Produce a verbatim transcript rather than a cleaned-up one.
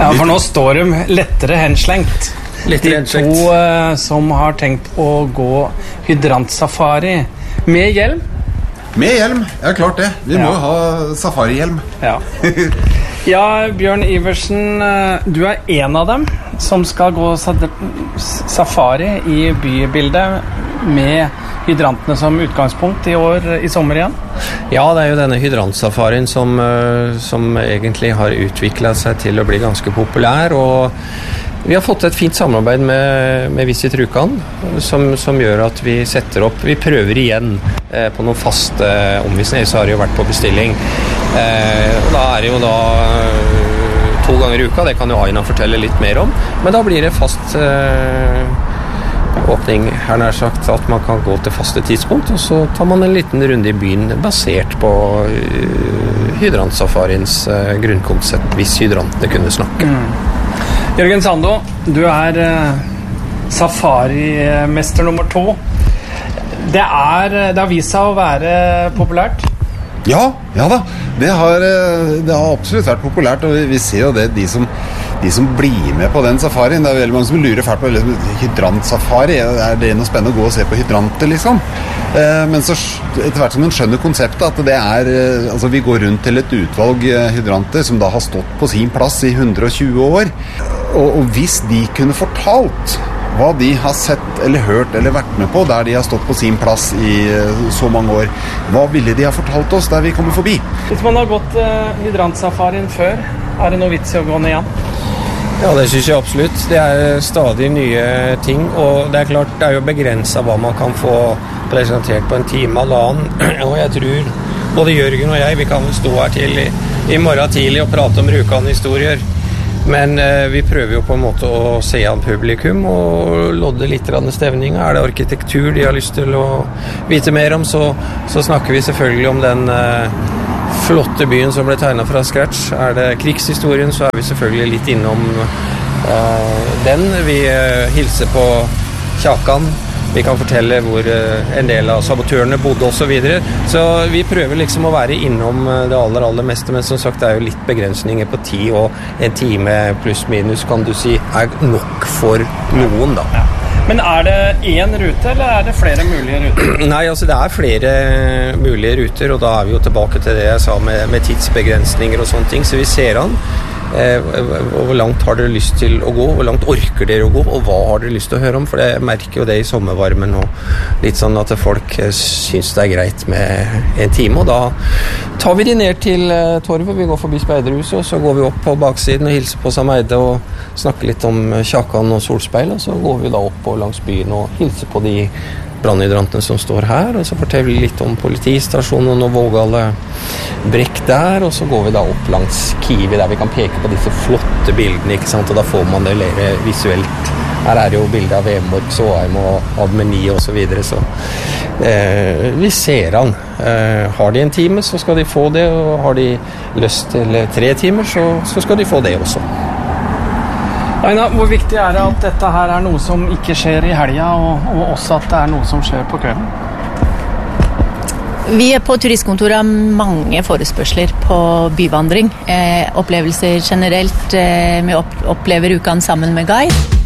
Ja, for nå står de lettere henslengt. Lettere henslengt. De to uh, som har tenkt å gå hydrantsafari med hjelm. Med hjelm, ja klart det. Vi Ja. må jo ha safarihjelm. Ja. Ja, Bjørn Iversen, uh, du er en av dem som skal gå sa- safari i bybildet med hydrantene som utgangspunkt i år, i sommer igjen. Ja, det er jo denne hydrantsafarien som, eh, som egentlig har utviklet seg til å bli ganske populær, og vi har fått et fint samarbeid med, med Visit Rjukan, som, som gjør at vi setter opp, vi prøver igjen eh, på noen faste omvisninger, så har det jo vært på bestilling. Eh, og da er det jo da eh, to ganger i uka, det kan jo Aina fortelle litt mer om, men da blir det fast eh, åpning, her nær sagt, at man kan gå til faste tidspunkt, og så tar man en liten runde i byen basert på uh, hydransafariens uh, grunnkonsept, hvis hydrantene kunne snakke. Mm. Jørgen Sando, du er uh, safarimester nummer to. Det, er, det har vist seg å være populært. Ja, ja da. Det har, det har absolutt vært populært, og vi, vi ser jo det, de som De som blir med på den safarien, det er veldig mange som lurer fælt på liksom, hydrantsafari, er det noe spennende å gå og se på hydranter, liksom? Eh, men så etter hvert som man skjønner konseptet, at det er, eh, altså vi går rundt til et utvalg eh, hydranter som da har stått på sin plass i hundre og tjue år, og, og hvis de kunne fortalt hva de har sett eller hørt eller vært med på der de har stått på sin plass i eh, så mange år, hva ville de ha fortalt oss der vi kommer forbi? Hvis man har gått uh, hydrantsafarien før, er det noe vits i å gå ned igjen? Ja, det synes jeg absolutt. Det er stadig nye ting, og det er klart, det er jo begrenset hva man kan få presentert på en time eller annen, og jeg tror både Jørgen og jeg, vi kan vel stå her til i, i morgen tidlig og prate om Rjukan-historier, men eh, vi prøver jo på en måte å se an publikum og lodde litt av stevninga. Er det arkitektur de har lyst til å vite mer om, så, så snakker vi selvfølgelig om den eh, flotte byen som ble tegnet fra scratch. Er det krigshistorien, så er vi selvfølgelig litt innom uh, den. Vi uh, hilser på Kjakan. Vi kan fortelle hvor uh, en del av sabotørene bodde og så videre. Så vi prøver liksom å være innom uh, det aller, aller meste, men som sagt, det er jo litt begrensninger på tid, og en time pluss minus, kan du si, er nok for noen da. Ja. Men er det én rute, eller er det flere mulige ruter? Nei, altså det er flere mulige ruter, og da er vi jo tilbake til det jeg sa med, med tidsbegrensninger og sånne ting, så vi ser an. Eh, hvor langt har dere lyst til å gå, hvor langt orker dere å gå, og hva har dere lyst til å høre om, for jeg merker jo det i sommervarmen, og litt sånn at folk synes det er greit med en time, og da tar vi de ned til eh, torvet, vi går forbi Speiderhuset, og så går vi opp på baksiden og hilser på Sameide og snakker litt om Kjakan og Solspeil, og så går vi da opp på langs byen og hilser på de brannhydrantene som står her, og så forteller vi litt om politistasjonen og Vågale brekk der, og så går vi da opp langs Kiwi der vi kan peke på disse flotte bildene, ikke sant, og da får man det mer visuelt. Her er det jo bilder av Vemork, Såheim og Admeni og så videre, så eh, vi ser han. Eh, har de en time, så skal de få det, og har de lyst til tre timer, så, så skal de få det også. Aina, hvor viktig er det at dette her er noe som ikke skjer i helga, og, og også at det er noe som skjer på kvelden? Vi på turistkontoret har mange forespørsler på byvandring. Eh, opplevelser generelt, eh, vi opp, opplever Rjukan sammen med guide.